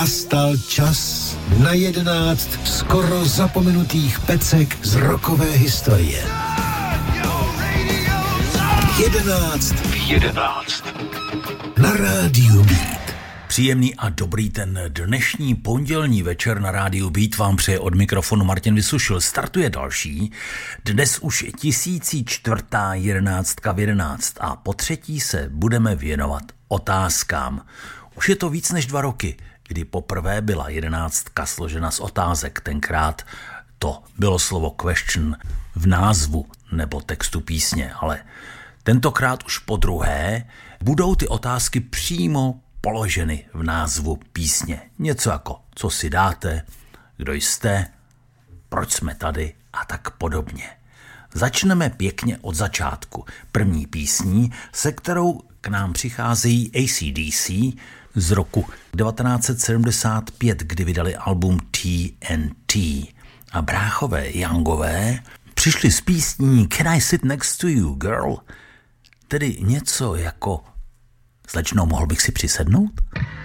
Nastal čas na 11 skoro zapomenutých pecek z rockové historie. 11 v 11 na Rádiu Beat. Příjemný a dobrý ten dnešní pondělní večer na Rádiu Beat vám přeje od mikrofonu Martin Vysušil. Startuje další, dnes už 1004. 11 v 11 a po třetí se budeme věnovat otázkám. Už je to víc než 2 roky, kdy poprvé byla 11 složena z otázek. Tenkrát to bylo slovo question v názvu nebo textu písně, ale tentokrát už po druhé budou ty otázky přímo položeny v názvu písně. Něco jako, co si dáte, kdo jste, proč jsme tady a tak podobně. Začneme pěkně od začátku. První písní, se kterou k nám přicházejí AC/DC z roku 1975, kdy vydali album TNT. A bráchové Youngové přišli s písní Can I Sit Next to You, Girl? Tedy něco jako slečno, mohl bych si přisednout?